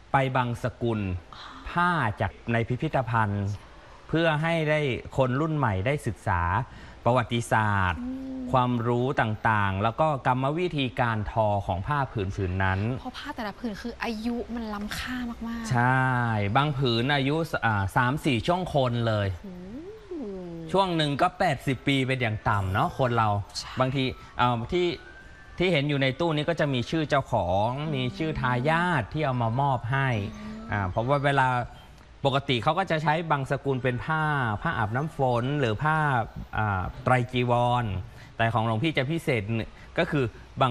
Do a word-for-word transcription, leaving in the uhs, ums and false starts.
ไปบางสกุลผ้าจากในพิพิธภัณฑ์ เพื่อให้ได้คนรุ่นใหม่ได้ศึกษาประวัติศาสตร์ ความรู้ต่างๆ แล้วก็กรรมวิธีการทอของผ้าผืนผืนนั้นเพราะผ้าแต่ละผืนคืออายุมันล้ำค่ามากๆใช่บางผืนอายุสามสี่ช่วงคนเลยช่วงหนึ่งก็แปดสิบปีเป็นอย่างต่ำเนาะคนเราบางทีที่ที่เห็นอยู่ในตู้นี้ก็จะมีชื่อเจ้าของมีชื่อทายาทที่เอามามอบให้เพราะว่าเวลาปกติเขาก็จะใช้บางสกุลเป็นผ้าผ้าอาบน้ำฝนหรือผ้าไตรจีวรแต่ของหลวงพี่จะพิเศษก็คือ